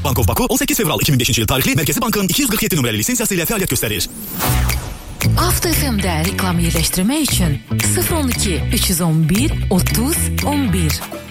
Bank of Baku 18 fevral 2005 yıl tarihli Merkezi Bank'ın 247 numaralı lisensiyasıyla faaliyet gösterir. Avto FM'de reklam yerleştirme için 012 311 30 11